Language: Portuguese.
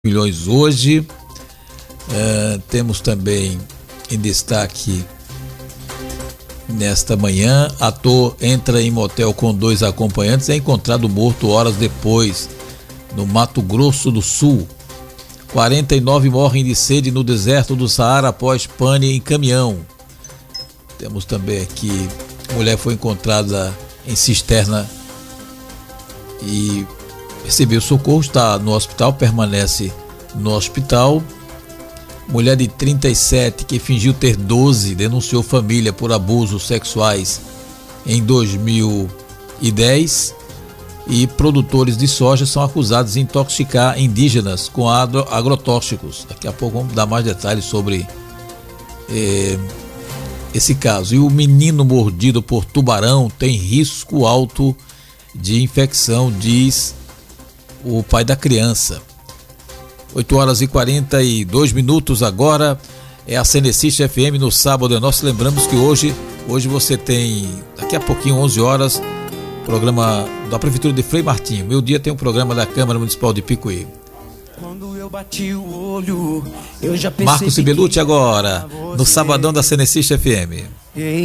milhões hoje. Temos também em destaque nesta manhã: ator entra em motel com 2 acompanhantes, é encontrado morto horas depois no Mato Grosso do Sul. 49 morrem de sede no deserto do Saara após pane em caminhão. Temos também aqui: mulher foi encontrada em cisterna e recebeu socorro, está no hospital, permanece no hospital. Mulher de 37 que fingiu ter 12 denunciou família por abusos sexuais em 2010. E produtores de soja são acusados de intoxicar indígenas com agrotóxicos. Daqui a pouco vamos dar mais detalhes sobre esse caso. E o menino mordido por tubarão tem risco alto de infecção, diz o pai da criança. 8h42 agora. É a Cenecista FM no sábado. Nós lembramos que hoje você tem, daqui a pouquinho, 11 horas, programa da Prefeitura de Frei Martinho. Meu dia tem um programa da Câmara Municipal de Picuí. Quando eu bati o olho, eu já percebi. Marcos Cibelucci agora, no sabadão da Cenecista FM.